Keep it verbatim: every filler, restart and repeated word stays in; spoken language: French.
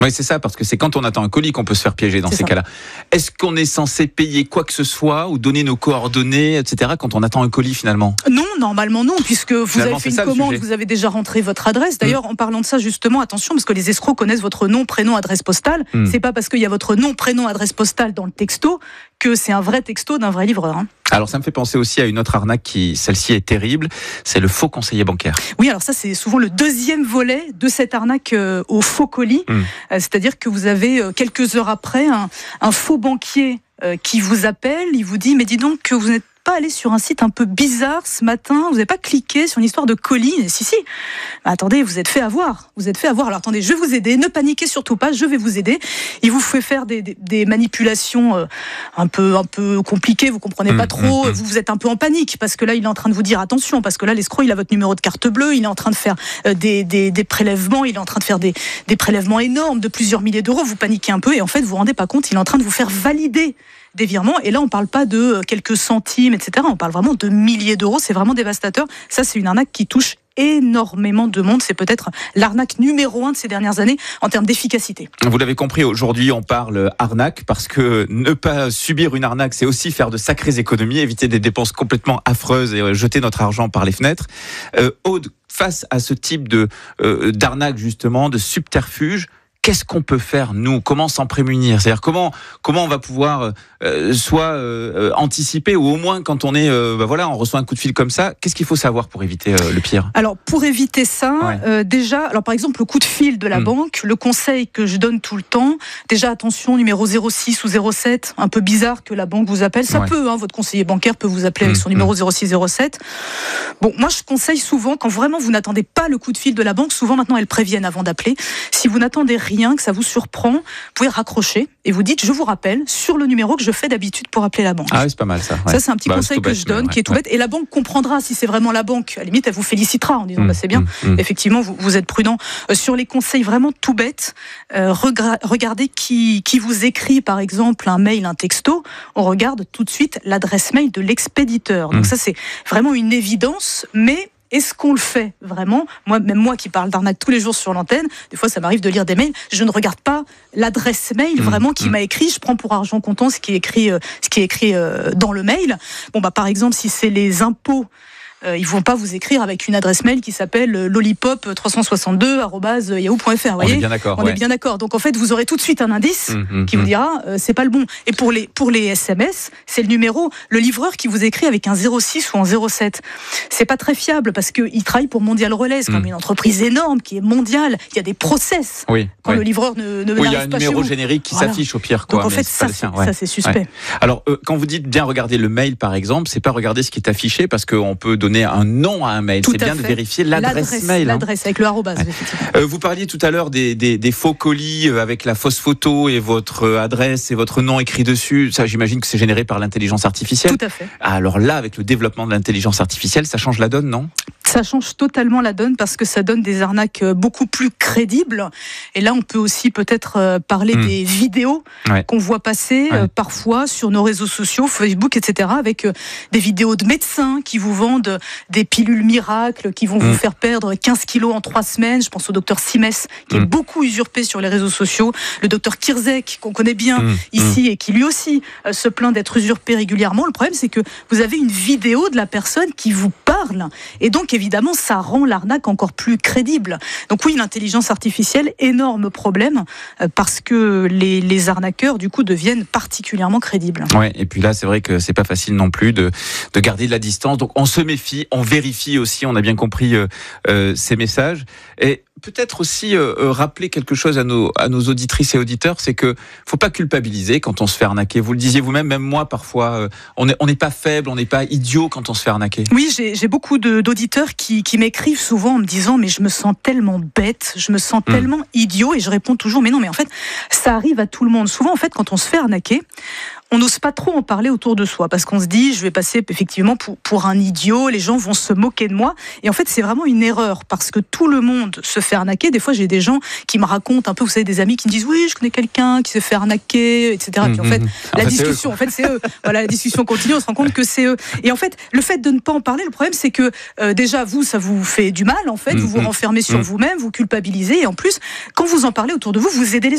Oui, c'est ça, parce que c'est quand on attend un colis qu'on peut se faire piéger dans C'est ces ça. cas-là. Est-ce qu'on est censé payer quoi que ce soit ou donner nos coordonnées, et cetera, quand on attend un colis finalement ? Non, normalement non, puisque vous Finalement, avez fait c'est une ça, le commande, sujet. vous avez déjà rentré votre adresse. D'ailleurs, en parlant de ça, justement, attention, parce que les escrocs connaissent votre nom, prénom, adresse postale. Mm. C'est pas parce qu'il y a votre nom, prénom, adresse postale dans le texto que c'est un vrai texto d'un vrai livreur. hein. Alors ça me fait penser aussi à une autre arnaque qui, celle-ci est terrible, c'est le faux conseiller bancaire. Oui, alors ça, c'est souvent le deuxième volet de cette arnaque euh, au faux colis. Mm. Euh, c'est-à-dire que vous avez, euh, quelques heures après, un, un faux banquier euh, qui vous appelle, il vous dit, mais dis donc que vous n'êtes pas allé sur un site un peu bizarre ce matin, vous n'avez pas cliqué sur une histoire de colis. Et si, si. Bah, attendez, vous êtes fait avoir. Vous êtes fait avoir. Alors attendez, je vais vous aider. Ne paniquez surtout pas, je vais vous aider. Il vous fait faire des, des, des manipulations euh, un peu, un peu compliquées, vous comprenez Mmh, pas trop. mmh, mmh. Vous, vous êtes un peu en panique parce que là, il est en train de vous dire attention, parce que là, l'escroc, il a votre numéro de carte bleue, il est en train de faire euh, des, des, des prélèvements, il est en train de faire des, des prélèvements énormes de plusieurs milliers d'euros. Vous paniquez un peu et en fait, vous vous rendez pas compte, il est en train de vous faire valider des virements. Et là, on parle pas de quelques centimes, et cetera. On parle vraiment de milliers d'euros. C'est vraiment dévastateur. Ça, c'est une arnaque qui touche énormément de monde. C'est peut-être l'arnaque numéro un de ces dernières années en termes d'efficacité. Vous l'avez compris, aujourd'hui on parle arnaque parce que ne pas subir une arnaque, c'est aussi faire de sacrées économies, éviter des dépenses complètement affreuses et jeter notre argent par les fenêtres. Euh, Aude, face à ce type de euh, d'arnaque justement, de subterfuge, qu'est-ce qu'on peut faire, nous ? Comment s'en prémunir ? C'est-à-dire comment comment on va pouvoir euh, soit euh, anticiper ou au moins quand on est euh, bah voilà, on reçoit un coup de fil comme ça, qu'est-ce qu'il faut savoir pour éviter euh, le pire ? Alors pour éviter ça, Ouais. euh, déjà, alors par exemple le coup de fil de la Mm. banque, le conseil que je donne tout le temps, déjà attention numéro zéro six ou zéro sept, un peu bizarre que la banque vous appelle, ça Ouais. peut, hein, votre conseiller bancaire peut vous appeler avec Mm, son numéro zéro six zéro sept. Bon, moi je conseille souvent quand vraiment vous n'attendez pas le coup de fil de la banque, souvent maintenant elles préviennent avant d'appeler. Si vous n'attendez rien, que ça vous surprend, vous pouvez raccrocher et vous dites je vous rappelle sur le numéro que je fais d'habitude pour appeler la banque. Ah oui, c'est pas mal ça. Ouais. Ça, c'est un petit Bah, conseil c'est tout que bête, je donne, mais qui est tout ouais, bête. Et la banque comprendra si c'est vraiment la banque. À la limite, elle vous félicitera en disant ouais. bah, c'est bien. Mmh, mmh. Effectivement, vous, vous êtes prudent. Euh, sur les conseils vraiment tout bêtes, euh, regra- regardez qui, qui vous écrit, par exemple, un mail, un texto. On regarde tout de suite l'adresse mail de l'expéditeur. Donc Mmh. ça, c'est vraiment une évidence, mais... Est-ce qu'on le fait vraiment ? Moi, même moi qui parle d'arnaque tous les jours sur l'antenne, des fois ça m'arrive de lire des mails, je ne regarde pas l'adresse mail Mmh, vraiment qui mmh. m'a écrit, je prends pour argent comptant ce qui est écrit, euh, ce qui est écrit euh, dans le mail. Bon bah par exemple si c'est les impôts, euh, ils vont pas vous écrire avec une adresse mail qui s'appelle euh, lollipop trois cent soixante-deux arobase yahoo point fr. Vous On voyez ? est bien d'accord. On ouais. est bien d'accord. Donc en fait, vous aurez tout de suite un indice Mmh, mmh, qui vous mmh. dira euh, c'est pas le bon. Et pour les pour les S M S, c'est le numéro, le livreur qui vous écrit avec un zéro six ou un zéro sept. C'est pas très fiable parce que il travaille pour Mondial Relais, c'est comme Mmh. une entreprise énorme qui est mondiale. Il y a des process Oui. quand oui. le livreur ne ne Oui, il y a n'arrive un pas numéro chez vous. générique qui Voilà. s'affiche au pire. Quoi, Donc en mais fait, c'est pas ça, le c'est, sien, ouais. ça c'est suspect. Ouais. Alors, euh, quand vous dites bien regarder le mail, par exemple, c'est pas regarder ce qui est affiché parce qu'on peut donner un nom à un mail. Tout C'est à bien de fait. vérifier l'adresse, mail. hein. L'adresse avec le arrobase, Ouais. effectivement. Euh, vous parliez tout à l'heure des, des, des faux colis euh, avec la fausse photo et votre euh, adresse et votre nom écrit dessus. Ça, j'imagine que c'est généré par l'intelligence artificielle. Tout à fait. Ah, alors là, avec le développement de l'intelligence artificielle, ça change la donne, non ? Ça change totalement la donne parce que ça donne des arnaques euh, beaucoup plus crédibles. Et là, on peut aussi peut-être euh, parler Mmh. des vidéos Ouais. qu'on voit passer Ouais. euh, parfois sur nos réseaux sociaux, Facebook, et cetera, avec euh, des vidéos de médecins qui vous vendent des pilules miracles, qui vont Mmh. vous faire perdre quinze kilos en trois semaines. Je pense au docteur Simès, qui Mmh. est beaucoup usurpé sur les réseaux sociaux. Le docteur Kirzek, qu'on connaît bien Mmh. ici et qui lui aussi euh, se plaint d'être usurpé régulièrement. Le problème, c'est que vous avez une vidéo de la personne qui vous parle. Et donc, évidemment, ça rend l'arnaque encore plus crédible. Donc oui, l'intelligence artificielle, énorme problème, euh, parce que les, les arnaqueurs, du coup, deviennent particulièrement crédibles. Ouais, et puis là, c'est vrai que c'est pas facile non plus de, de garder de la distance. Donc, on se méfie, on vérifie aussi. On a bien compris euh, euh, ces messages. Et peut-être aussi euh, euh, rappeler quelque chose à nos, à nos auditrices et auditeurs, c'est que faut pas culpabiliser quand on se fait arnaquer. Vous le disiez vous-même, même moi, parfois, euh, on n'est on n'est pas faible, on n'est pas idiot quand on se fait arnaquer. Oui, j'ai, j'ai beaucoup de, d'auditeurs qui, qui m'écrivent souvent en me disant mais je me sens tellement bête, je me sens Mmh. tellement idiot, et je réponds toujours mais non, mais en fait, ça arrive à tout le monde. Souvent, en fait, quand on se fait arnaquer, on n'ose pas trop en parler autour de soi parce qu'on se dit je vais passer effectivement pour, pour un idiot, les gens vont se moquer de moi. Et en fait, c'est vraiment une erreur parce que tout le monde se fait arnaquer. Des fois, j'ai des gens qui me racontent un peu, vous savez, des amis qui me disent oui, je connais quelqu'un qui se fait arnaquer, et cetera. Et puis en fait, Mmh, mmh. la En fait, c'est discussion, eux, en fait, c'est eux. Voilà, la discussion continue, on se rend compte que c'est eux. Et en fait, le fait de ne pas en parler, le problème, c'est que euh, déjà, vous, ça vous fait du mal, en fait. Mmh, Vous vous mmh. renfermez sur Mmh. vous-même, vous culpabilisez. Et en plus, quand vous en parlez autour de vous, vous aidez les